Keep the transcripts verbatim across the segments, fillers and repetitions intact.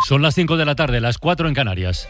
Son las cinco de la tarde, las cuatro en Canarias.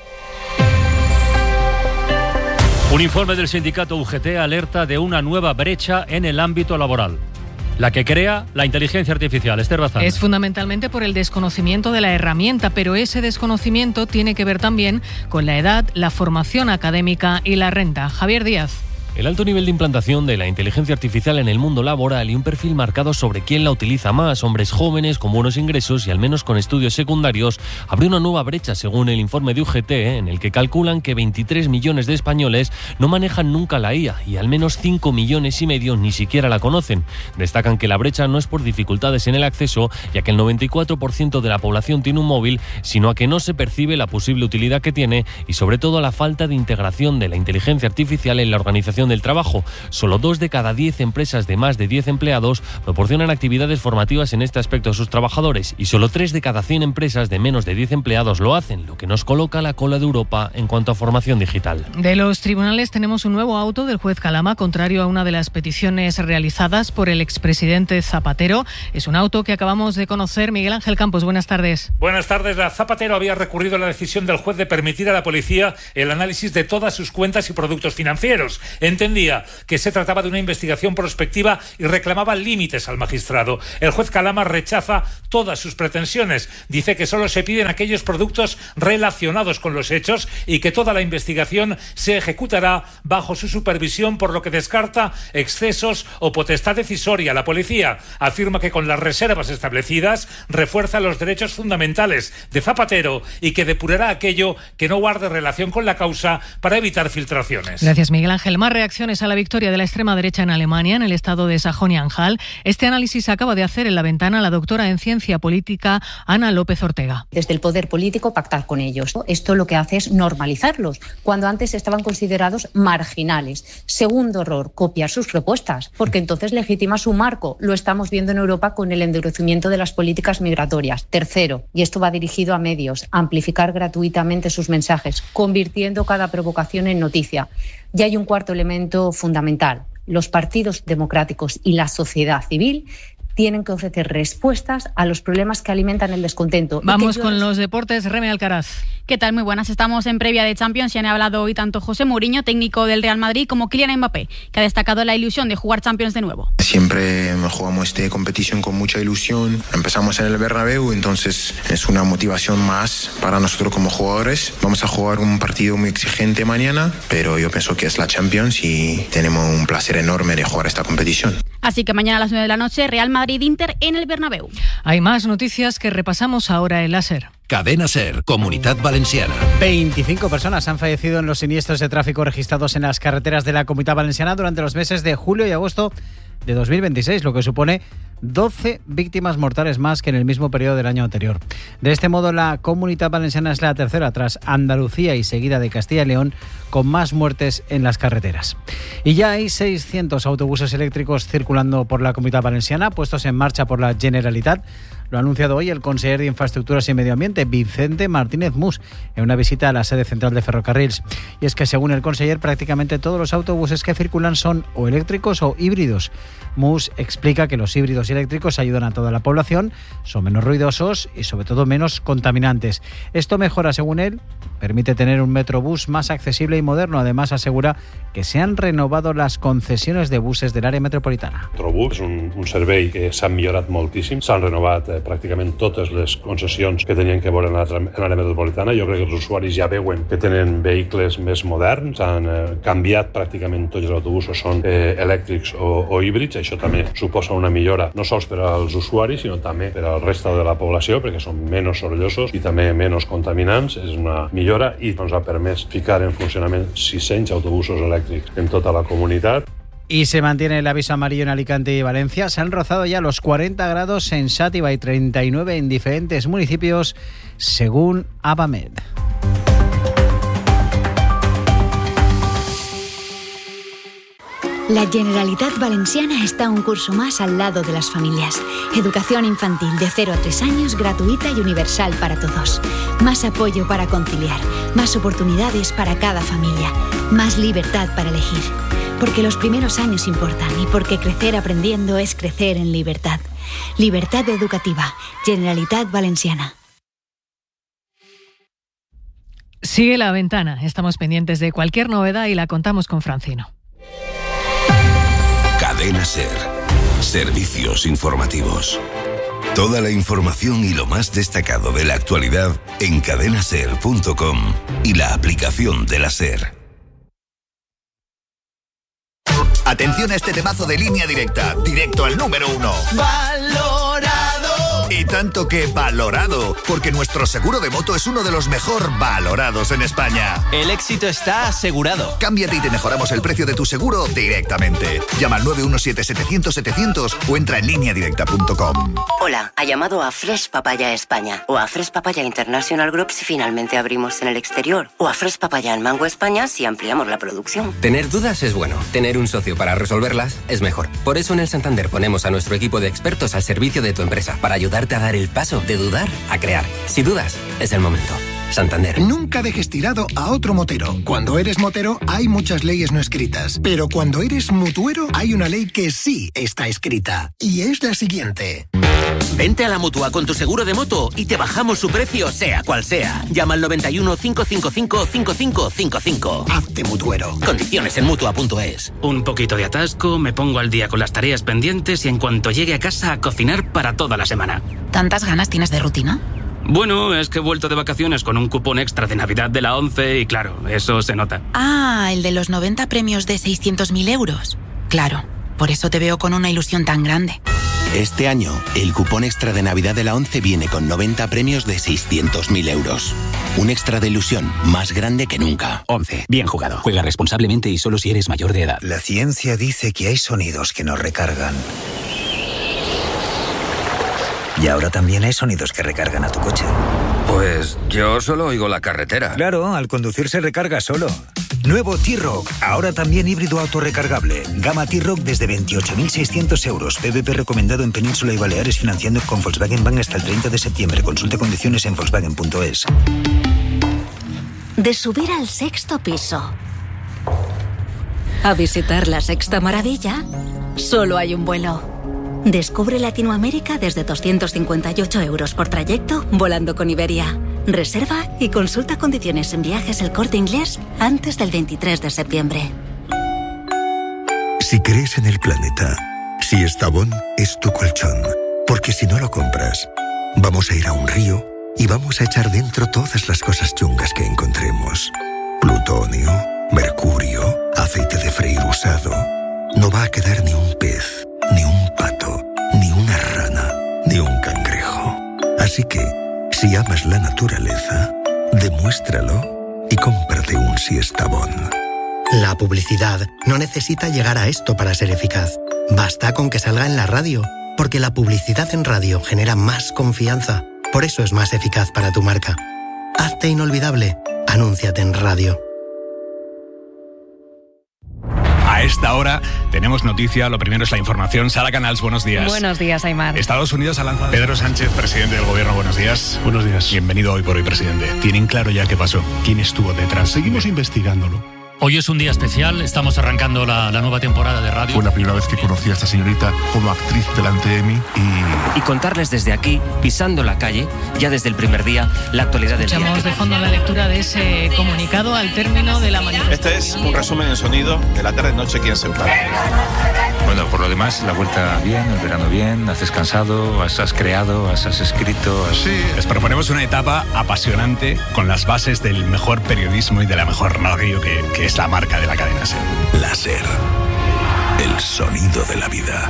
Un informe del sindicato U G T alerta de una nueva brecha en el ámbito laboral. La que crea la inteligencia artificial. Esther Bazán. Es fundamentalmente por el desconocimiento de la herramienta, pero ese desconocimiento tiene que ver también con la edad, la formación académica y la renta. Javier Díaz. El alto nivel de implantación de la inteligencia artificial en el mundo laboral y un perfil marcado sobre quién la utiliza más, hombres jóvenes con buenos ingresos y al menos con estudios secundarios, abre una nueva brecha según el informe de U G T, en el que calculan que veintitrés millones de españoles no manejan nunca la I A y al menos cinco millones y medio ni siquiera la conocen. Destacan que la brecha no es por dificultades en el acceso, ya que el noventa y cuatro por ciento de la población tiene un móvil, sino a que no se percibe la posible utilidad que tiene y sobre todo a la falta de integración de la inteligencia artificial en la organización del trabajo. Solo dos de cada diez empresas de más de diez empleados proporcionan actividades formativas en este aspecto a sus trabajadores y solo tres de cada cien empresas de menos de diez empleados lo hacen, lo que nos coloca a la cola de Europa en cuanto a formación digital. De los tribunales tenemos un nuevo auto del juez Calama, contrario a una de las peticiones realizadas por el expresidente Zapatero. Es un auto que acabamos de conocer. Miguel Ángel Campos, buenas tardes. Buenas tardes. La Zapatero había recurrido a la decisión del juez de permitir a la policía el análisis de todas sus cuentas y productos financieros. Entendía que se trataba de una investigación prospectiva y reclamaba límites al magistrado. El juez Calama rechaza todas sus pretensiones. Dice que solo se piden aquellos productos relacionados con los hechos y que toda la investigación se ejecutará bajo su supervisión, por lo que descarta excesos o potestad decisoria. La policía afirma que con las reservas establecidas refuerza los derechos fundamentales de Zapatero y que depurará aquello que no guarde relación con la causa para evitar filtraciones. Gracias, Miguel Ángel. Más reacciones a la victoria de la extrema derecha en Alemania, en el estado de Sajonia-Anhalt. Este análisis acaba de hacer en La Ventana la doctora en ciencia política Ana López Ortega. Desde el poder político pactar con ellos. Esto lo que hace es normalizarlos, cuando antes estaban considerados marginales. Segundo error, copiar sus propuestas, porque entonces legitima su marco. Lo estamos viendo en Europa con el endurecimiento de las políticas migratorias. Tercero, y esto va dirigido a medios, amplificar gratuitamente sus mensajes, convirtiendo cada provocación en noticia. Y hay un cuarto elemento fundamental. Los partidos democráticos y la sociedad civil tienen que ofrecer respuestas a los problemas que alimentan el descontento. Vamos con los deportes. Reme Alcaraz. ¿Qué tal? Muy buenas. Estamos en previa de Champions y han hablado hoy tanto José Mourinho, técnico del Real Madrid, como Kylian Mbappé, que ha destacado la ilusión de jugar Champions de nuevo. Siempre jugamos esta competición con mucha ilusión. Empezamos en el Bernabéu, entonces es una motivación más para nosotros como jugadores. Vamos a jugar un partido muy exigente mañana, pero yo pienso que es la Champions y tenemos un placer enorme de jugar esta competición. Así que mañana a las nueve de la noche, Real Madrid-Inter en el Bernabéu. Hay más noticias que repasamos ahora en la SER. Cadena SER, Comunitat Valenciana. veinticinco personas han fallecido en los siniestros de tráfico registrados en las carreteras de la Comunitat Valenciana durante los meses de julio y agosto de dos mil veintiséis, lo que supone doce víctimas mortales más que en el mismo periodo del año anterior. De este modo, la Comunitat Valenciana es la tercera tras Andalucía y seguida de Castilla y León con más muertes en las carreteras. Y ya hay seiscientos autobuses eléctricos circulando por la Comunitat Valenciana, puestos en marcha por la Generalitat. Lo ha anunciado hoy el conseller de Infraestructuras y Medio Ambiente, Vicente Martínez Mus, en una visita a la sede central de Ferrocarrils. Y es que, según el conseller, prácticamente todos los autobuses que circulan son o eléctricos o híbridos. Mus explica que los híbridos y eléctricos ayudan a toda la población, son menos ruidosos y sobre todo menos contaminantes. Esto mejora, según él, permite tener un metrobús más accesible y moderno. Además, asegura que se han renovado las concesiones de buses del àrea metropolitana. El metrobús és un, un servei que s'ha millorat moltíssim. S'han renovat eh, pràcticament totes les concessions que tenien que veure en l'àrea metropolitana. Jo crec que els usuaris ja veuen que tenen vehicles més moderns. Han eh, canviat pràcticament tots els autobusos, són eh, elèctrics o, o híbrids. Això també suposa una millora no sols per als usuaris, sinó també per al resta de la població, perquè són menys sorollosos i també menys contaminants. És una millora i ens ha permès ficar en funcionament sis-cents autobusos elèctrics en toda la comunidad. Y se mantiene el aviso amarillo en Alicante y Valencia. Se han rozado ya los cuarenta grados en Xàtiva y treinta y nueve en diferentes municipios, según Avamed. La Generalitat Valenciana está un curso más al lado de las familias. Educación infantil de cero a tres años, gratuita y universal para todos. Más apoyo para conciliar, más oportunidades para cada familia, más libertad para elegir. Porque los primeros años importan y porque crecer aprendiendo es crecer en libertad. Libertad educativa. Generalitat Valenciana. Sigue La Ventana. Estamos pendientes de cualquier novedad y la contamos con Francino. Cadena SER. Servicios informativos. Toda la información y lo más destacado de la actualidad en cadena ser punto com y la aplicación de la SER. Atención a este temazo de Línea Directa, directo al número uno. ¡Valorado! Y tanto que valorado, porque nuestro seguro de moto es uno de los mejor valorados en España. El éxito está asegurado. Cámbiate y te mejoramos el precio de tu seguro directamente. Llama al nueve uno siete setecientos setecientos o entra en línea directa punto com. Hola, ha llamado a Fresh Papaya España o a Fresh Papaya International Group si finalmente abrimos en el exterior o a Fresh Papaya en Mango España si ampliamos la producción. Tener dudas es bueno, tener un socio para resolverlas es mejor. Por eso en el Santander ponemos a nuestro equipo de expertos al servicio de tu empresa para ayudarte a dar el paso de dudar a crear. Si dudas, es el momento. Santander. Nunca dejes tirado a otro motero. Cuando eres motero hay muchas leyes no escritas, pero cuando eres mutuero hay una ley que sí está escrita y es la siguiente. Vente a la Mutua con tu seguro de moto y te bajamos su precio sea cual sea. Llama al noventa y uno, cinco cinco cinco, cinco cinco cinco cinco. Hazte mutuero. Condiciones en mutua punto es. Un poquito de atasco, me pongo al día con las tareas pendientes y en cuanto llegue a casa a cocinar para toda la semana. ¿Tantas ganas tienes de rutina? Bueno, es que he vuelto de vacaciones con un cupón extra de Navidad de la ONCE y claro, eso se nota. Ah, el de los noventa premios de seiscientos mil euros. Claro, por eso te veo con una ilusión tan grande. Este año, el cupón extra de Navidad de la ONCE viene con noventa premios de seiscientos mil euros. Un extra de ilusión más grande que nunca. ONCE, bien jugado. Juega responsablemente y solo si eres mayor de edad. La ciencia dice que hay sonidos que nos recargan. Y ahora también hay sonidos que recargan a tu coche. Pues yo solo oigo la carretera. Claro, al conducir se recarga solo. Nuevo T-Roc, ahora también híbrido autorrecargable. Gama T-Roc desde veintiocho mil seiscientos euros. P V P recomendado en Península y Baleares financiando con Volkswagen Bank hasta el treinta de septiembre. Consulte condiciones en volkswagen punto es. De subir al sexto piso a visitar la sexta maravilla, solo hay un vuelo. Descubre Latinoamérica desde doscientos cincuenta y ocho euros por trayecto volando con Iberia. Reserva y consulta condiciones en Viajes El Corte Inglés antes del veintitrés de septiembre. Si crees en el planeta, si Estavón es tu colchón, porque si no lo compras, vamos a ir a un río y vamos a echar dentro todas las cosas chungas que encontremos. Plutonio, mercurio, aceite de freír usado. No va a quedar ni un pez, ni un pato, ni una rana, ni un cangrejo. Así que, si amas la naturaleza, demuéstralo y cómprate un Siestabón. La publicidad no necesita llegar a esto para ser eficaz. Basta con que salga en la radio, porque la publicidad en radio genera más confianza. Por eso es más eficaz para tu marca. Hazte inolvidable. Anúnciate en radio. A esta hora tenemos noticia, lo primero es la información. Sara Canals, buenos días. Buenos días, Aymar. Estados Unidos ha lanzado... Pedro Sánchez, presidente del gobierno, buenos días. Buenos días. Bienvenido Hoy por Hoy, presidente. ¿Tienen claro ya qué pasó? ¿Quién estuvo detrás? Seguimos investigándolo. Hoy es un día especial, estamos arrancando la, la nueva temporada de radio. Fue la primera vez que conocí a esta señorita como actriz delante de mí y... Y contarles desde aquí, pisando la calle, ya desde el primer día, la actualidad del día. Escuchamos de fondo la lectura de ese comunicado al término de la manifestación. Este es un resumen en sonido de la tarde-noche aquí en Ceuta. Bueno, por lo demás, la vuelta bien, el verano bien, has descansado, has, has creado, has, has escrito... Has... Sí, les proponemos una etapa apasionante con las bases del mejor periodismo y de la mejor radio que, que es la marca de la cadena SER. La SER, el sonido de la vida.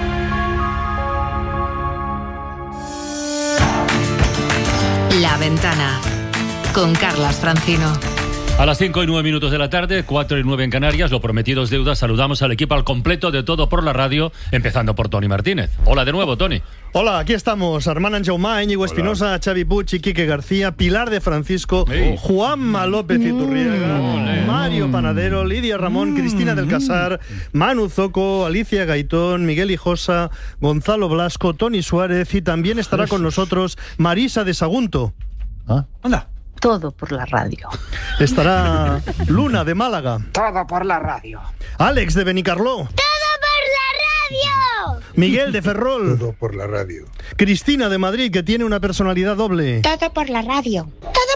La Ventana, con Carlas Francino. A las cinco y nueve minutos de la tarde, cuatro y nueve en Canarias, lo prometido es deuda. Saludamos al equipo al completo de Todo por la Radio, empezando por Toni Martínez. Hola de nuevo, Toni. Hola, aquí estamos. Armand Anjaumá, Íñigo Espinosa, Xavi Puig y Quique García, Pilar de Francisco, hey. Juanma López Iturriaga, mm. Mario Panadero, Lidia Ramón, mm. Cristina del Casar, Manu Zoco, Alicia Gaitón, Miguel Hijosa, Gonzalo Blasco, Tony Suárez y también estará con nosotros Marisa de Sagunto. ¿Ah? Anda. Todo por la radio. Estará Luna de Málaga. Todo por la radio. Alex de Benicarló. ¡Todo por la radio! Miguel de Ferrol. Todo por la radio. Cristina de Madrid, que tiene una personalidad doble. Todo por la radio. Todo por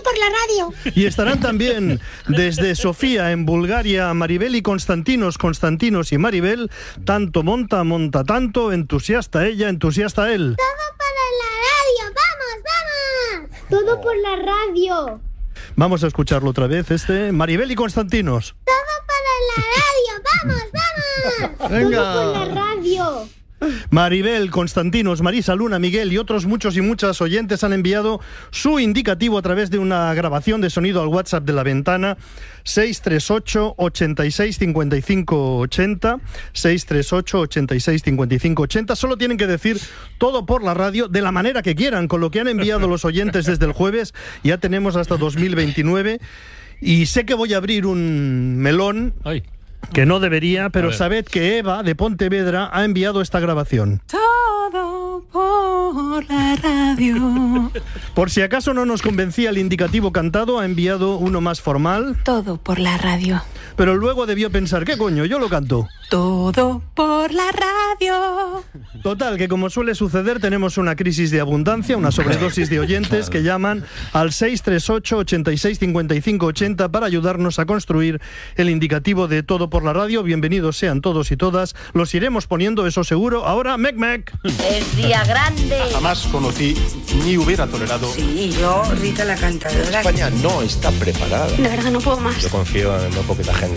por la radio. Y estarán también desde Sofía, en Bulgaria, Maribel y Constantinos, Constantinos y Maribel. Tanto monta, monta tanto, entusiasta ella, entusiasta él. Todo para la radio, vamos, vamos. Todo por la radio. Vamos a escucharlo otra vez, este. Maribel y Constantinos. Todo para la radio, vamos, vamos. Venga. Todo por la radio. Maribel, Constantinos, Marisa, Luna, Miguel y otros muchos y muchas oyentes han enviado su indicativo a través de una grabación de sonido al WhatsApp de La Ventana, seis tres ocho, ochenta y seis, cincuenta y cinco ochenta, seis tres ocho, ochenta y seis, cincuenta y cinco ochenta. Solo tienen que decir todo por la radio de la manera que quieran, con lo que han enviado los oyentes desde el jueves. Ya tenemos hasta dos mil veintinueve y sé que voy a abrir un melón. Ay. Que no debería, pero sabed que Eva, de Pontevedra, ha enviado esta grabación. Todo por la radio. Por si acaso no nos convencía el indicativo cantado, ha enviado uno más formal. Todo por la radio. Pero luego debió pensar, ¿qué coño? Yo lo canto. Todo por la radio. Total, que como suele suceder, tenemos una crisis de abundancia, una sobredosis de oyentes que llaman al seis tres ocho, ochenta y seis, cincuenta y cinco ochenta para ayudarnos a construir el indicativo de Todo por la radio. Bienvenidos sean todos y todas. Los iremos poniendo, eso seguro. Ahora, mec mec. Es día grande. Jamás conocí ni hubiera tolerado. Sí, yo, Rita la cantadora. España no está preparada. De verdad no puedo más. Yo confío en muy poquita gente.